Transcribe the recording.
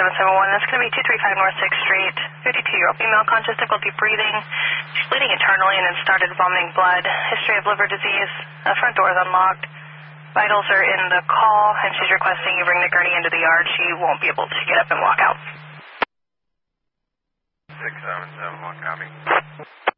771. That's going to be 235 North 6th Street. 52-year-old female, conscious, difficulty breathing. She's bleeding internally and then started vomiting blood. History of liver disease. Front door is unlocked. Vitals are in the call, and she's requesting you bring the gurney into the yard. She won't be able to get up and walk out. 677, copy.